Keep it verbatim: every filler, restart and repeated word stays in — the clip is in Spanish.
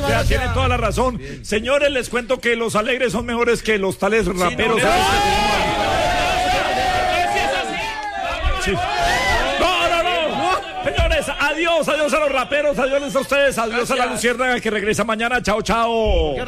Ya, tienen toda la razón. Bien. Señores, les cuento que los alegres son mejores que los tales raperos. Sí, no, sí. no, no, no. Señores, adiós, adiós a los raperos, adiós a ustedes, adiós Gracias. a la luciérnaga que regresa mañana. Chao, chao.